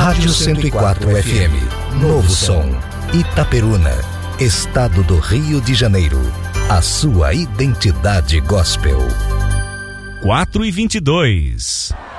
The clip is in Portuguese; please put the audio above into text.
Rádio 104 FM, Novo Som, Itaperuna, Estado do Rio de Janeiro. A sua identidade gospel. 4:22.